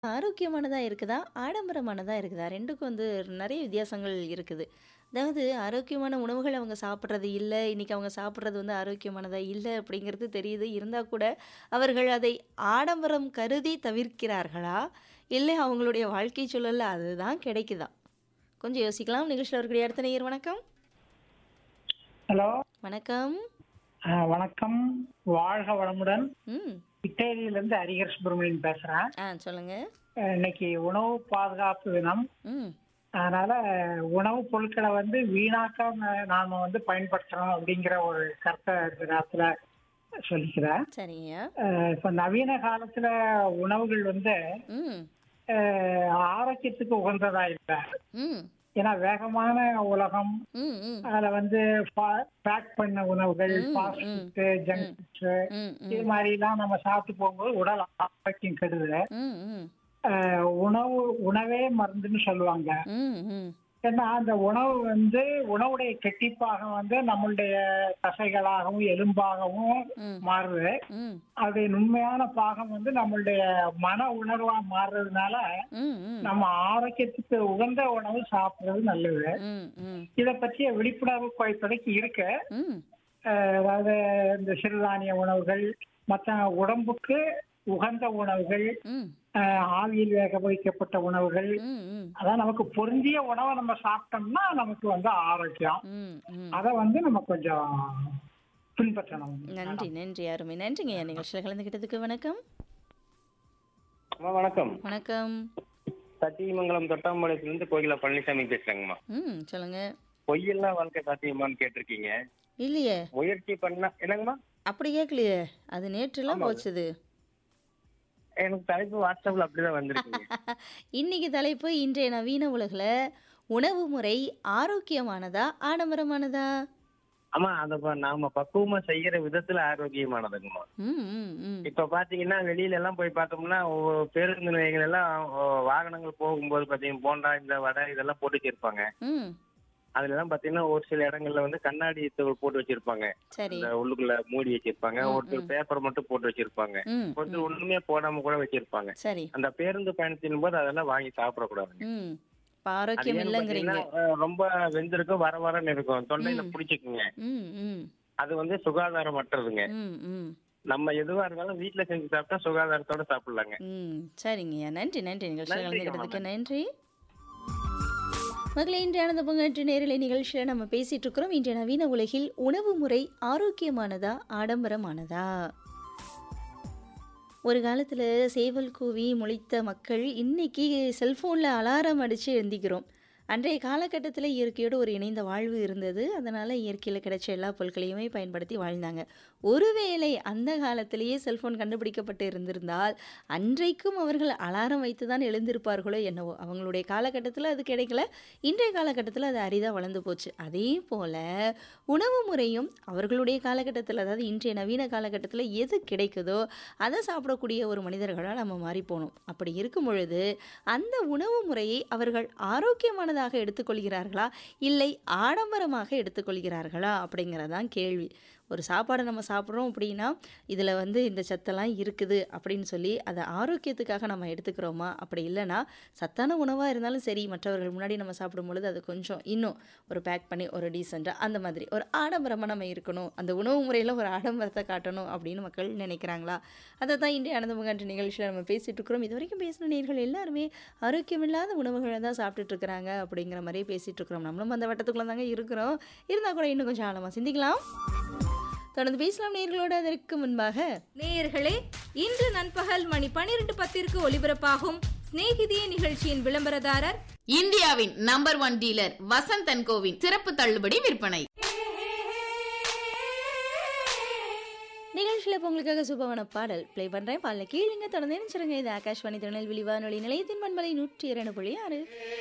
ஆரோக்கியமானதா இருக்குதா? ஆடம்பரமானதா இருக்குதா? 2க்கும் வந்து நெறைய வித்தியாசங்கள் இருக்குது. அதாவது ஆரோக்கியமான உணவுகள் அவங்க சாப்பிடுறது இல்ல. இன்னைக்கு அவங்க சாப்பிடுறது வந்து ஆரோக்கியமானதா இல்ல அப்படிங்கிறது தெரியுது. இருந்தா கூட அவர்கள் அதை ஆடம்பரம் கருதி தவிர்க்கிறார்களா? இல்லை அவங்களுடைய வாழ்க்கை சூழல்ல அதுதான் கிடைக்குதா? கொஞ்சம் யோசிக்கலாம். நிகழ்ச்சியில வரக்கூடிய அடுத்த நேயர் வணக்கம். ஹலோ. வணக்கம். வணக்கம். வாழ்க வளமுடன். ம். இட்டேரியிலிருந்து ஹரிஹர் சுப்பிரமணியன் பேசுறேன். சொல்லுங்க. இன்னைக்கு உணவு பாதுகாப்பு தினம். ம். அதனால உணவுப் பொருட்களை வீணாக்காம நாம பயன்படுத்தணும் அப்படிங்கிற ஒரு கருத்தை இந்த நேரத்துல சொல்லிக்கிறேன். சரிங்க. இப்ப நவீன காலத்துல உணவுகள் ம். ஆரோக்கியத்துக்கு உகந்ததா இல்லை. ம். ஏன்னா வேகமான உலகம். ம். ம். அதுல பேக் பண்ண உணவுகள், ம். ஃபாஸ்ட் ம். ஃபுட்டு, ஜங்க் ம். ஃபுட்ஸு ம். இது ம். மாதிரி எல்லாம் நம்ம சாப்பிட்டு போகும்போது உடல் ஆரோக்கியம் கெடுது. ம். ம். உணவே மருந்துன்னு சொல்லுவாங்க. ம். ம். ஏன்னா அந்த உணவு உணவுடைய கெட்டிப்பாகம் நம்மளுடைய தசைகளாகவும் எலும்பாகவும் ம். மாறுது. ம். அது உண்மையான பாகம் நம்மளுடைய மன உணர்வா மாறுறதுனால ம். ம். நம்ம ஆரோக்கியத்துக்கு உகந்த உணவு சாப்பிடுறது நல்லது. ம். ம். இத பற்றிய விழிப்புணர்வு இப்போதைக்கு இருக்கு. ம். அதாவது இந்த சிறுதானிய உணவுகள், மற்ற உடம்புக்கு உகந்த உணவுகள், ம். ஆவியில் வேக வைக்கப்பட்ட உணவுகள், ம். ம். அதான் நமக்கு பொருந்திய உணவை நம்ம சாப்பிட்டோம்னா நமக்கு ஆரோக்கியம். ம். ம். அதை நம்ம கொஞ்சம் பின்பற்றணும். நன்றி, நன்றி. அருமை. நன்றிங்க ஐயா. நிகழ்ச்சியில கலந்துக்கிட்டதுக்கு வணக்கம். அம்மா வணக்கம். வணக்கம். சத்தியமங்கலம் தொட்டாம்பாளையத்திலிருந்து கோகிலா பழனிசாமி பேசுறேங்கம்மா. சொல்லுங்க. பொய்யெல்லாம் வாழ்க்கை சாத்தியமான்னு கேட்டிருக்கீங்க. இல்லையே. முயற்சி பண்ணா என்னங்கம்மா? அப்படி கேட்கலையே. அது நேற்றுலாம் ஆமாங்க. போச்சுது. எனக்கு தலைப்பு வாட்ஸ்அப்ல அப்படிதான் வந்திருக்குங்க. இன்னைக்கு தலைப்பு இன்றைய நவீன உலகுல உணவு முறை ஆரோக்கியமானதா? ஆடம்பரமானதா? ஆமா அத நாம பக்குவமா செய்யற விதத்துல ஆரோக்கியமானதுங்கம்மா. ம். ம். ம். இப்ப பாத்தீங்கன்னா வெளியில எல்லாம் போய் பார்த்தோம்னா பேருந்து நிலையங்கள் எல்லாம் வாகனங்கள் போகும்போது பாத்தீங்கன்னா போண்டா இந்த வடை இதெல்லாம் போட்டு வச்சிருப்பாங்க. ம். அதுல எல்லாம் பாத்தீங்கன்னா ஒரு சில இடங்கள்ல கண்ணாடி தோல் போட்டு வச்சிருப்பாங்க. சரி. இந்த உள்ளுக்குள்ள மூடி வச்சிருப்பாங்க. ம். ஒருத்தர் ம். பேப்பர் மட்டும் போட்டு வச்சிருப்பாங்க. ம். ஒருத்தர் ம். ஒண்ணுமே போடாம கூட வச்சிருப்பாங்க. சரி. அந்த பேருந்து பயணத்தின் போது அதெல்லாம் வாங்கி சாப்பிடக்கூடாதுங்க. ம். இப்ப அது ஆரோக்கியம் ஏன்னு இல்லைங்கிறீங்க. பாத்தீங்கன்னா ரொம்ப வெந்திருக்கும், வர வரன்னு இருக்கும், தொண்டையில ம். புடிச்சுக்குங்க. ம். ம். அது சுகாதாரமற்றதுங்க. ம். ம். நம்ம எதுவா இருந்தாலும் வீட்டுல செஞ்சு சாப்பிட்டா சுகாதாரத்தோட சாப்பிடலாங்க. சரிங்கய்யா. நன்றி, நன்றி. நிகழ்ச்சியில் நன்றிங்கம்மா. கலந்துக்கிட்டதுக்கு நன்றி. மகளே, இன்றைய ஆனந்த பங்காற்று நேரலை நிகழ்ச்சியில் நம்ம பேசிட்டு இருக்கிறோம். இன்றைய நவீன உலகில் உணவு முறை ஆரோக்கியமானதா? ஆடம்பரமானதா? ஒரு காலத்தில் சேவல் கூவி முளைத்த மக்கள் இன்னைக்கு செல்ஃபோனில் அலாரம் அடித்து எழுந்திக்கிறோம். அன்றைய காலகட்டத்தில் இயற்கையோடு ஒரு இணைந்த வாழ்வு இருந்தது. அதனால் இயற்கையில் கிடைச்ச எல்லா பொருட்களையுமே பயன்படுத்தி வாழ்ந்தாங்க. ஒருவேளை அந்த காலத்திலேயே செல்ஃபோன் கண்டுபிடிக்கப்பட்டு இருந்திருந்தால் அன்றைக்கும் அவர்கள் அலாரம் வைத்து தான் எழுந்திருப்பார்களோ என்னவோ. அவங்களுடைய காலகட்டத்தில் அது கிடைக்கல. இன்றைய காலகட்டத்தில் அது அரிதாக வளர்ந்து போச்சு. அதே போல் உணவு முறையும் அவர்களுடைய காலகட்டத்தில், அதாவது இன்றைய நவீன காலகட்டத்தில் எது கிடைக்குதோ அதை சாப்பிடக்கூடிய ஒரு மனிதர்களாக நம்ம மாறி போனோம். அப்படி இருக்கும் பொழுது அந்த உணவு முறையை அவர்கள் ஆரோக்கியமானதாக எடுத்துக்கொள்கிறார்களா, இல்லை ஆடம்பரமாக எடுத்துக்கொள்கிறார்களா அப்படிங்கிறதான் கேள்வி. ஒரு சாப்பாடை நம்ம சாப்பிட்றோம் அப்படின்னா இதில் இந்த சத்தெல்லாம் இருக்குது அப்படின்னு சொல்லி அதை ஆரோக்கியத்துக்காக நம்ம எடுத்துக்கிறோமா? அப்படி இல்லைன்னா சத்தான உணவாக இருந்தாலும் சரி, மற்றவர்கள் முன்னாடி நம்ம சாப்பிடும் பொழுது அது கொஞ்சம் இன்னும் ஒரு பேக் பண்ணி ஒரு டீசெண்டாக அந்த மாதிரி ஒரு ஆடம்பரமாக நம்ம இருக்கணும், அந்த உணவு முறையில் ஒரு ஆடம்பரத்தை காட்டணும் அப்படின்னு மக்கள் நினைக்கிறாங்களா? அதை தான் இன்றைய ஆனந்த பங்காற்று நிகழ்ச்சியில் நம்ம பேசிகிட்டு இருக்கிறோம். இது வரைக்கும் பேசின நேயர்கள் எல்லாருமே ஆரோக்கியமில்லாத உணவுகளை தான் சாப்பிட்டுட்டு இருக்கிறாங்க அப்படிங்கிற மாதிரி பேசிகிட்டு இருக்கிறோம். நம்மளும் அந்த வட்டத்துக்குள்ளே தாங்க இருக்கிறோம். இருந்தால் கூட இன்னும் கொஞ்சம் ஆழமாக சிந்திக்கலாம். தொடர்ந்து பேசலாம் நேயர்களோடு. அதற்கு முன்பாக நேயர்களே, இன்று நண்பகல் மணி 12:10 ஒலிபரப்பாகும் சிநேகிதியே நிகழ்ச்சியின் விளம்பரதாரர் இந்தியாவின் number 1 dealer Vasanth and CoWIN சிறப்பு தள்ளுபடி விற்பனை. நிகழ்ச்சியில் இப்போ உங்களுக்காக சுபவன பாடல் ப்ளே பண்ணுறேன். பாடல கீழுங்க தொடர்ந்து நினைச்சிருங்க. இது ஆகாஷ்வாணி திருநெல்வேலி வானொலி நிலையத்தின் மண்பலை 102.6.